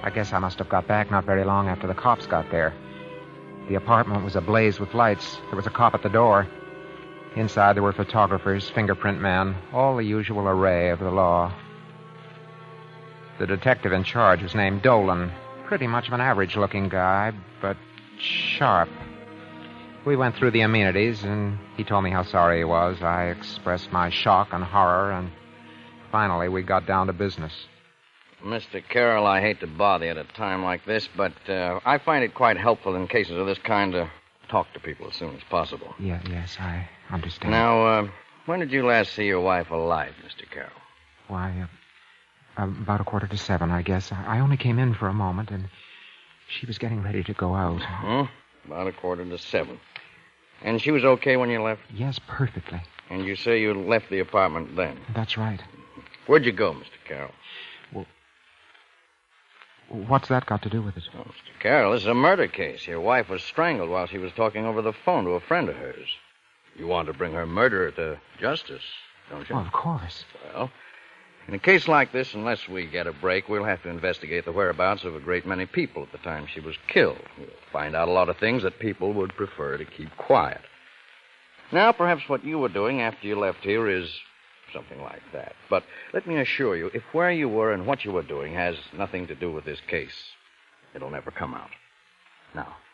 I guess I must have got back not very long after the cops got there. The apartment was ablaze with lights. There was a cop at the door. Inside there were photographers, fingerprint men, all the usual array of the law. The detective in charge was named Dolan. Pretty much of an average-looking guy, but sharp. We went through the amenities, and he told me how sorry he was. I expressed my shock and horror, and finally we got down to business. Mr. Carroll, I hate to bother you at a time like this, but I find it quite helpful in cases of this kind to talk to people as soon as possible. Yes, I understand. Now, when did you last see your wife alive, Mr. Carroll? Why, about 6:45, I guess. I only came in for a moment, and she was getting ready to go out. About 6:45. And she was okay when you left? Yes, perfectly. And you say you left the apartment then? That's right. Where'd you go, Mr. Carroll? Well, what's that got to do with it? Oh, Mr. Carroll, this is a murder case. Your wife was strangled while she was talking over the phone to a friend of hers. You want to bring her murderer to justice, don't you? Well, of course. Well, in a case like this, unless we get a break, we'll have to investigate the whereabouts of a great many people at the time she was killed. We'll find out a lot of things that people would prefer to keep quiet. Now, perhaps what you were doing after you left here is something like that. But let me assure you, if where you were and what you were doing has nothing to do with this case, it'll never come out. Now,